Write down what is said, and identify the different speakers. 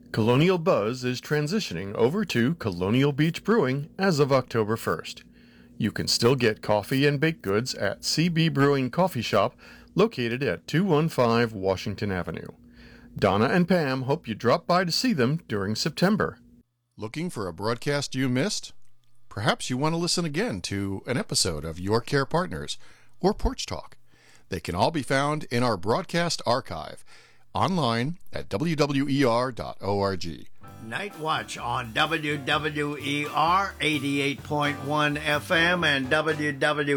Speaker 1: Colonial Buzz is transitioning over to Colonial Beach Brewing as of October 1st. You can still get coffee and baked goods at CB Brewing Coffee Shop, located at 215 Washington Avenue. Donna and Pam hope you drop by to see them during September.
Speaker 2: Looking for a broadcast you missed? Perhaps you want to listen again to an episode of Your Care Partners or Porch Talk. They can all be found in our broadcast archive online at wwer.org.
Speaker 3: Night Watch on WWER 88.1 FM and